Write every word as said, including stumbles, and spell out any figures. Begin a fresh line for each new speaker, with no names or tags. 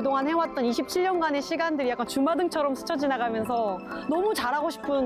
그동안 해왔던 이십칠 년간의 시간들이 약간 주마등처럼 스쳐 지나가면서 너무 잘하고 싶은